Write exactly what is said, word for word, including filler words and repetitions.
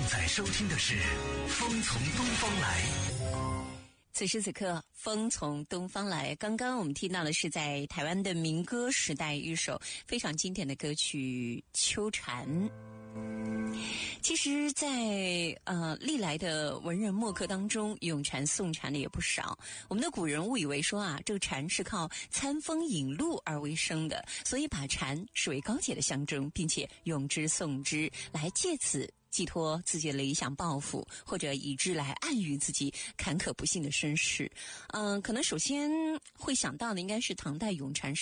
在收听的是《风从东方来》。 此时此刻，风从东方来。刚刚我们听到的是在台湾的民歌时代一首非常经典的歌曲《秋蝉》。其实在呃历来的文人墨客当中，咏蝉颂蝉的也不少。我们的古人误以为说啊，这个蝉是靠餐风饮露而为生的，所以把蝉视为高洁的象征，并且咏之颂之，来借此寄托自己的理想抱负，或者以之来暗喻自己坎坷不幸的身世。嗯、呃，可能首先会想到的应该是唐代咏蝉